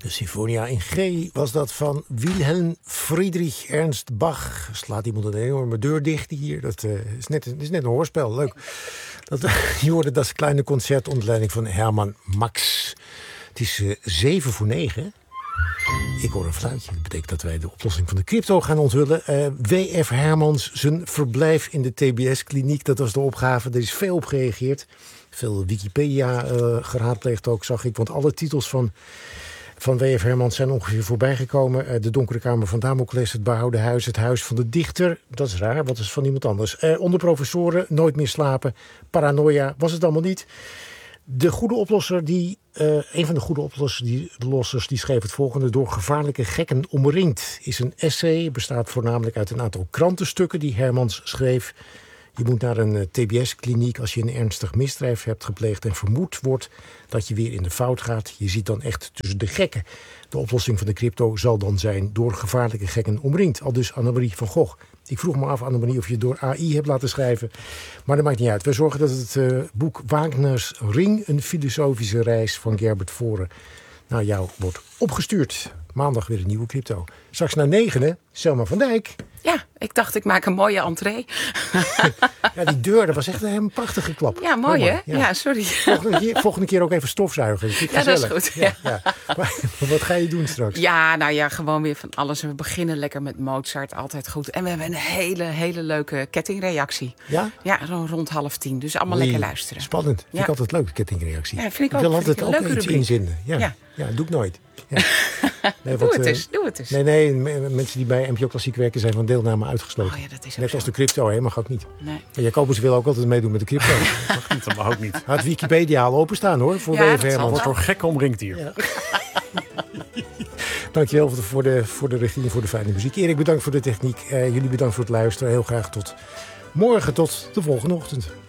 De Sinfonia in G was dat van Wilhelm Friedrich Ernst Bach. Slaat iemand een enorme deur dicht hier. Dat is net een hoorspel. Leuk. Je hoorde dat kleine concert onder leiding van Herman Max. Het is 7:07. Ik hoor een fluitje. Dat betekent dat wij de oplossing van de crypto gaan onthullen. W.F. Hermans, zijn verblijf in de TBS-kliniek. Dat was de opgave. Er is veel op gereageerd. Veel Wikipedia geraadpleegd ook, zag ik. Want alle titels van W.F. Hermans zijn ongeveer voorbijgekomen. De Donkere Kamer van Damocles, het Behouden Huis, het Huis van de Dichter. Dat is raar, wat is van iemand anders. Onder professoren, Nooit meer slapen, Paranoia, was het allemaal niet. De goede oplosser, een van de goede oplossers, die schreef het volgende. Door gevaarlijke gekken omringd is een essay. Bestaat voornamelijk uit een aantal krantenstukken die Hermans schreef. Je moet naar een TBS-kliniek als je een ernstig misdrijf hebt gepleegd en vermoed wordt dat je weer in de fout gaat. Je ziet dan echt tussen de gekken. De oplossing van de crypto zal dan zijn door gevaarlijke gekken omringd. Aldus Annemarie van Gogh. Ik vroeg me af, Annemarie, of je het door AI hebt laten schrijven. Maar dat maakt niet uit. We zorgen dat het boek Wagners Ring, een filosofische reis van Gerbert Voren, naar jou wordt opgestuurd. Maandag weer een nieuwe crypto. Straks na 9, Selma van Dijk. Ja, ik dacht ik maak een mooie entree. Ja, die deur, dat was echt een prachtige klap. Ja, mooi hè? Ja, sorry. Volgende keer ook even stofzuigen. Dat is goed. Ja. Maar wat ga je doen straks? Ja, nou ja, gewoon weer van alles. We beginnen lekker met Mozart, altijd goed. En we hebben een hele leuke kettingreactie. Ja? Ja, rond 9:30. Dus allemaal lekker luisteren. Spannend. Vind ik altijd leuk, kettingreactie. Ja, vind ik ook. Ik wil altijd ook iets rubriek. inzenden. Ja, doe ik nooit. Ja. Nee, doe het eens. Nee, mensen die bij NPO Klassiek werken zijn van deelname uitgesloten. Oh ja, dat is net zo. als de crypto, hè, mag ook niet. Nee. En Jacobus wil ook altijd meedoen met de crypto. Dat mag ook niet. Had Wikipedia al openstaan hoor, voor Ja, W.F. dat zal Hermans. Wordt door gek omringd hier. Ja. Dankjewel voor de regie en voor de fijne muziek. Erik, bedankt voor de techniek. Jullie bedankt voor het luisteren. Heel graag tot morgen, tot de volgende ochtend.